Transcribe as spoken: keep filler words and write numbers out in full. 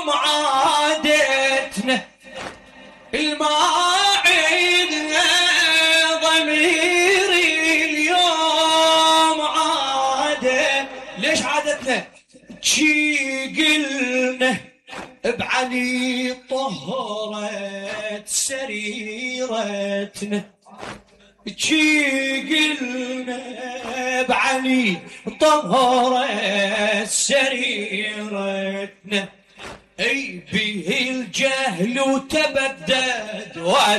عادتنا الماعدنا ضميري اليوم عادة. ليش عادتنا؟ شي قلنا بعلي طهرت سريرتنا، شي قلنا بعلي طهرت سريرتنا، اي به الجهل وتبدد